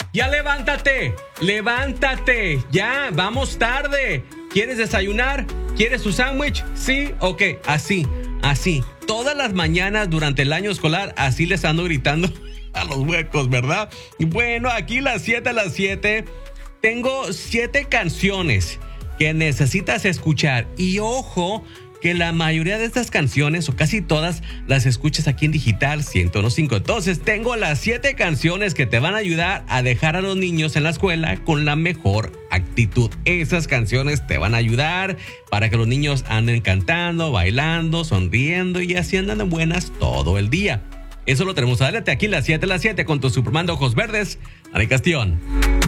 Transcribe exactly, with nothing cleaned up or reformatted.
Ya levántate, levántate, ya, vamos tarde. ¿Quieres desayunar? ¿Quieres tu sándwich? Sí, ok, así, así. Todas las mañanas durante el año escolar, así les ando gritando a los huecos, ¿verdad? Bueno, aquí las siete a las siete, tengo siete canciones que necesitas escuchar. Y ojo, que la mayoría de estas canciones, o casi todas, las escuchas aquí en Digital ciento uno punto cinco. Entonces, tengo las siete canciones que te van a ayudar a dejar a los niños en la escuela con la mejor actitud. Esas canciones te van a ayudar para que los niños anden cantando, bailando, sonriendo y así andan de buenas todo el día. Eso lo tenemos adelante aquí las siete a las siete con tu Superman de ojos verdes, Dani Castellón.